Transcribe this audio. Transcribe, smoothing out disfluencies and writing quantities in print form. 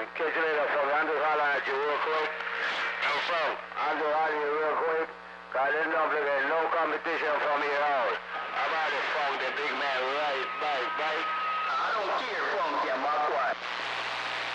Catch you later, folks. I'm just hollering at you real quick. I'm from. I'm just hollering at you real quick. Cause there's no competition for me at all. I'm out of phone, the big man right